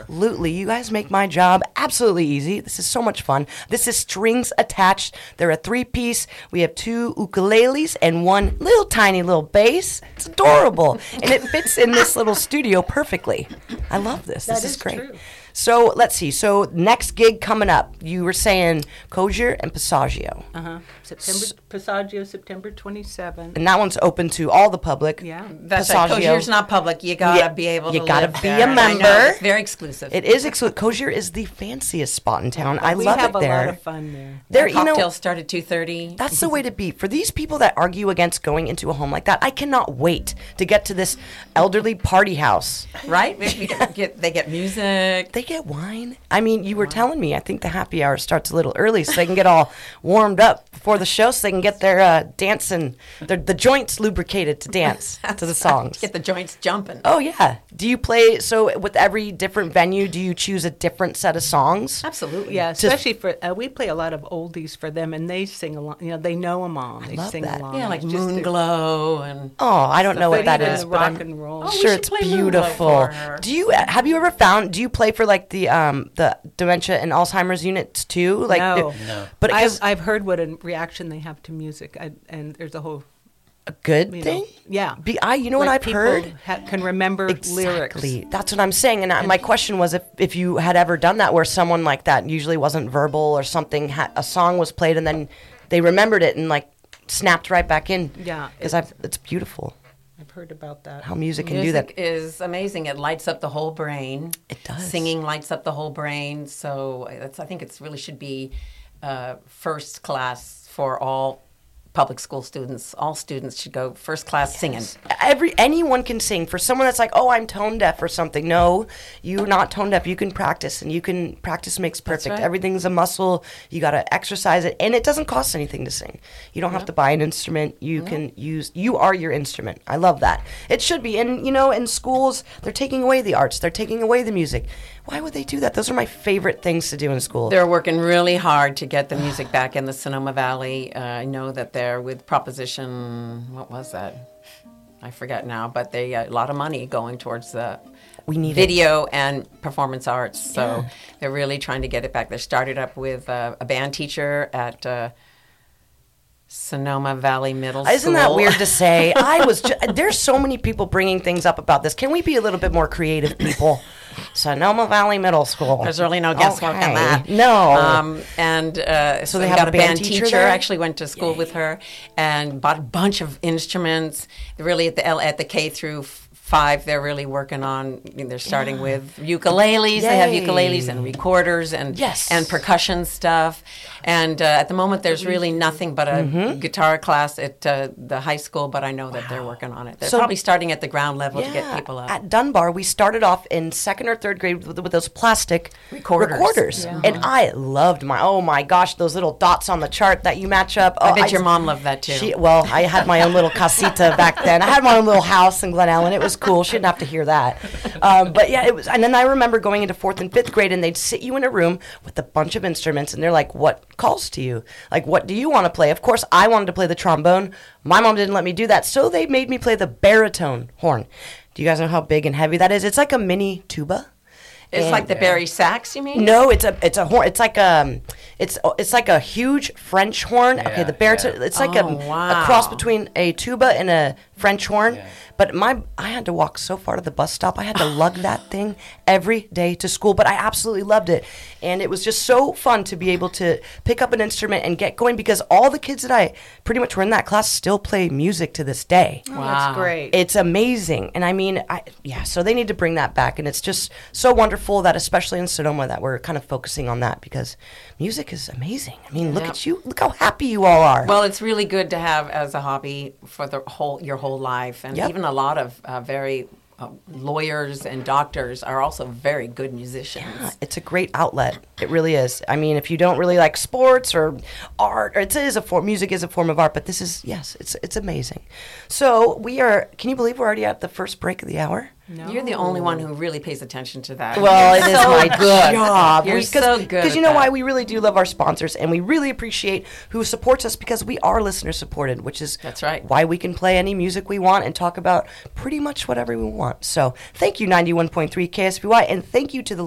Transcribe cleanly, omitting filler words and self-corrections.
Absolutely. You guys make my job absolutely easy. This is so much fun. This is strings attached. They're a 3-piece. We have 2 ukuleles and 1 little tiny little bass. It's adorable. And it fits in this little studio perfectly. I love this. This is great. True. So let's see. So next gig coming up, you were saying Kosher and Passaggio. Passaggio, September 27th. And that one's open to all the public. Yeah. That's right. Kosher's not public. You gotta be able to You gotta live be there. a I member. know, it's very exclusive. It is exclusive. Kosher is the fanciest spot in town. I love it there. We have a lot of fun there. There, Cocktails start at 2:30. That's the way to be. For these people that argue against going into a home like that, I cannot wait to get to this elderly party house. Right? They get music. They get wine. I mean, you were telling me, I think the happy hour starts a little early so they can get all warmed up before the show so they can get their dancing, the joints lubricated to dance to the songs. Get the joints jumping. Oh, yeah. Do you play, so with every different venue, do you choose a different set of songs? Absolutely. Yeah, especially for, we play a lot of oldies for them, and they sing along. You know, they know them all. They love sing that. along. Yeah, like It's just Moonglow and... Oh, I don't know what that even is, the but rock I'm and roll. Oh, we sure should it's play Moonglow beautiful. for her. Have you ever found, do you play for like the dementia and Alzheimer's units too? Like No. But I've heard what a reaction they have to music, and there's a whole a good you know, thing? yeah. You know what I've heard? Can remember lyrics. Exactly. That's what I'm saying. And my question was if you had ever done that where someone like that usually wasn't verbal or something, a song was played and then they remembered it and like snapped right back in. Yeah. Because it's beautiful I've heard about that. how music can do that. Music is amazing. It lights up the whole brain. It does. Singing lights up the whole brain. So I think it really should be first class for all public school students. All students should go first class singing. Anyone can sing. For someone that's like, oh, I'm tone deaf or something. No, you're not tone deaf. You can practice, and practice makes perfect. right. Everything's a muscle. You got to exercise it, and it doesn't cost anything to sing. You don't have to buy an instrument. You can use. You are your instrument. I love that. It should be. And in schools, they're taking away the arts. They're taking away the music. Why would they do that? Those are my favorite things to do in school. They're working really hard to get the music back in the Sonoma Valley. I know that they're with Proposition, what was that? I forget now, but they a lot of money going towards the video and performance arts. So they're really trying to get it back. They started up with a band teacher at Sonoma Valley Middle School. Isn't that weird to say? There's so many people bringing things up about this. Can we be a little bit more creative, people? Sonoma Valley Middle School. There's really no guesswork on that. No. So they have got a band teacher. there? Actually went to school with her and bought a bunch of instruments. Really at the K through 5, they're really working on. They're starting with ukuleles. They have ukuleles and recorders and percussion stuff. And at the moment, there's really nothing but a guitar class at the high school. But I know that they're working on it. They're probably starting at the ground level to get people up. At Dunbar, we started off in 2nd or 3rd grade with those plastic recorders. Yeah. And I loved oh my gosh, those little dots on the chart that you match up. Oh, I bet your mom loved that too. I had my own little casita back then. I had my own little house in Glen Ellen. It was cool. She didn't have to hear that. But yeah, it was. And then I remember going into 4th and 5th grade, and they'd sit you in a room with a bunch of instruments, and they're like, "What calls to you? Like, what do you want to play?" Of course, I wanted to play the trombone. My mom didn't let me do that, so they made me play the baritone horn. Do you guys know how big and heavy that is? It's like a mini tuba. It's like the Barry sax, you mean? No, it's a horn. It's like it's like a huge French horn. Yeah, okay, the baritone. It's like a wow. cross between a tuba and a French horn. Yeah. But I had to walk so far to the bus stop. I had to lug that thing every day to school. But I absolutely loved it, and it was just so fun to be able to pick up an instrument and get going because all the kids that I pretty much were in that class still play music to this day. Oh, that's great. It's amazing, and I mean, so they need to bring that back, and it's just so wonderful that especially in Sonoma that we're kind of focusing on that because music is amazing. I mean, look at you, look how happy you all are. Well, it's really good to have as a hobby for your whole life, and even a lot of very lawyers and doctors are also very good musicians. Yeah, it's a great outlet. It really is. I mean, if you don't really like sports or art, or music is a form of art, but this is, it's amazing. So can you believe we're already at the first break of the hour? No. You're the only one who really pays attention to that. Well, it is my job. You're so good. Because you know why? We really do love our sponsors, and we really appreciate who supports us because we are listener supported, which is that's right. Why we can play any music we want and talk about pretty much whatever we want. So thank you, 91.3 KSBY, and thank you to the